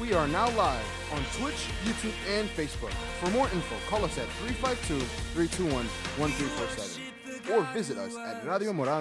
We are now live on Twitch, YouTube, and Facebook. For more info, call us at 352-321-1347 or visit us at Radio Morada.